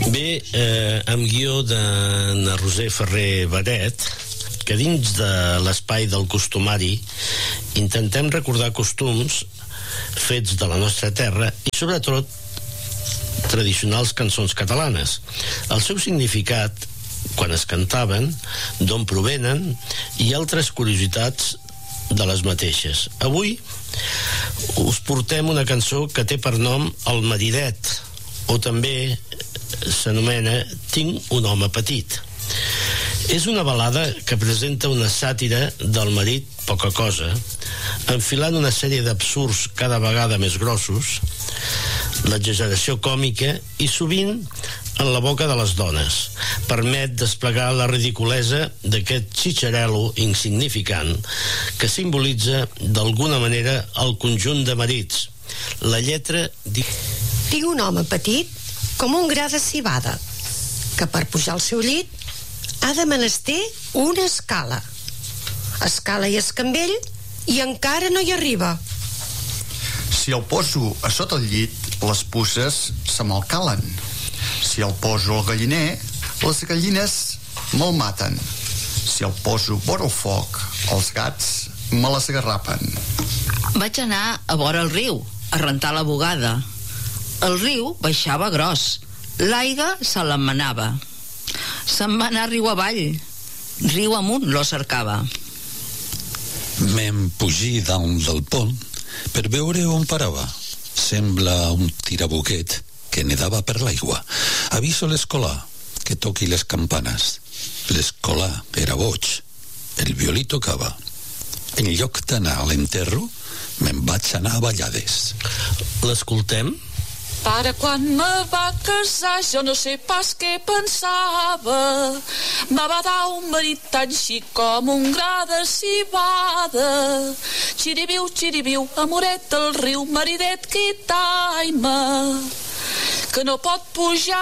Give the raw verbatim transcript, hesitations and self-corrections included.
Bé, eh, amb guió de na Roser Ferrer Baret, que dins de l'espai del costumari intentem recordar costums fets de la nostra terra i sobretot tradicionals cançons catalanes, el seu significat quan es cantaven, d'on provenen i altres curiositats de les mateixes. Avui us portem una cançó que té per nom El maridet, o també s'anomena Tinc un home petit. És una balada que presenta una sàtira del marit poca cosa, enfilant una sèrie d'absurds cada vegada més grossos, l'exageració còmica i sovint en la boca de les dones. Permet desplegar la ridiculesa d'aquest xitxarel·lo insignificant que simbolitza d'alguna manera el conjunt de marits. La lletra diu: Tinc un home petit com un gra de civada, que per pujar al seu llit ha de menester una escala. Escala i escambell i encara no hi arriba. Si el poso a sota el llit, les puces se me'l calen. Si el poso al galliner, les gallines me'l maten. Si el poso vora el foc, els gats me les agarrapen. Vaig anar a vora el riu, a rentar la bugada. El riu baixava gros, l'aigua se l'emmenava. Se'n va anar riu avall, riu amunt lo cercava. Me'n pugí damunt del pont per veure on parava. Sembla un tirabuquet que nedava per l'aigua. Aviso l'escolà que toqui les campanes. L'escolà era boig, el violí tocava. En lloc d'anar a l'enterro, me'n vaig anar a ballades. L'escoltem? Para quan me va casar jo no sé pas què pensava. Me va dar un marit tan xic com un gra de civada. Xiribiu, xiribiu, amoret del riu, maridet, quitai-me, que no pot pujar